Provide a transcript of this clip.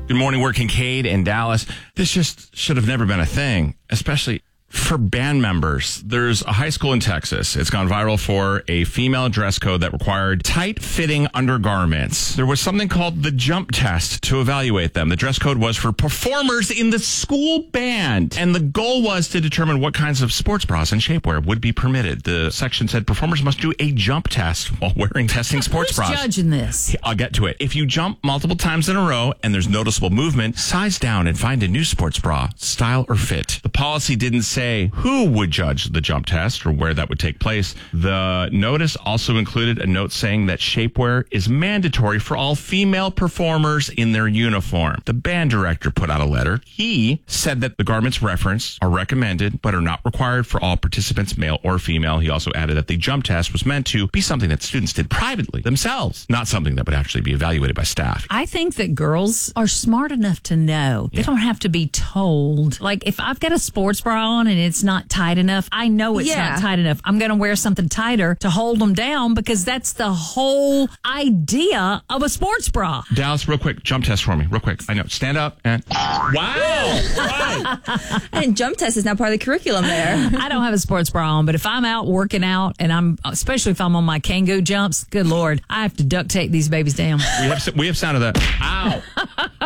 Good morning, we're Kincaid in Dallas. This just should have never been a thing, especially for band members. There's a high school in Texas. It's gone viral for a female dress code that required tight-fitting undergarments. There was something called the jump test to evaluate them. The dress code was for performers in the school band, and the goal was to determine what kinds of sports bras and shapewear would be permitted. The section said performers must do a jump test while wearing testing sports bras. Who's judging this? I'll get to it. If you jump multiple times in a row and there's noticeable movement, size down and find a new sports bra, style or fit. The policy didn't say who would judge the jump test or where that would take place. The notice also included a note saying that shapewear is mandatory for all female performers in their uniform. The band director put out a letter. He said that the garments referenced are recommended but are not required for all participants, male or female. He also added that the jump test was meant to be something that students did privately themselves, not something that would actually be evaluated by staff. I think that girls are smart enough to know. They don't have to be told. Like, if I've got a sports bra on and it's not tight enough, I know it's not tight enough. I'm going to wear something tighter to hold them down because that's the whole idea of a sports bra. Dallas, real quick, jump test for me, real quick. I know, stand up and wow! Right. And jump test is now part of the curriculum there. I don't have a sports bra on, but if I'm out working out and especially if I'm on my Kangoo jumps, good Lord, I have to duct tape these babies down. We have sound of that. Ow!